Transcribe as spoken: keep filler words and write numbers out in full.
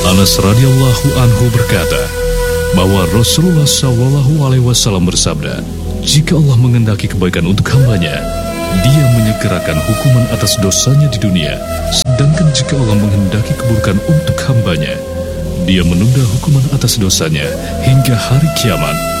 Anas radhiyallahu anhu berkata bahwa Rasulullah shallallahu alaihi wasallam bersabda, jika Allah mengendaki kebaikan untuk hambanya, Dia menyegerakan hukuman atas dosanya di dunia. Sedangkan jika Allah menghendaki keburukan untuk hambanya, Dia menunda hukuman atas dosanya hingga hari kiamat.